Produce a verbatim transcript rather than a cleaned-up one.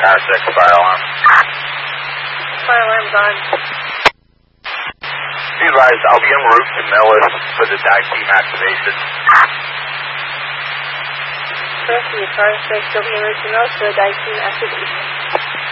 Tower six, fire alarm. Fire alarm's on. Be advised, I'll be en route to Millis for the D I team activation. First, the Tower six will be en route to Millis for the D I team activation.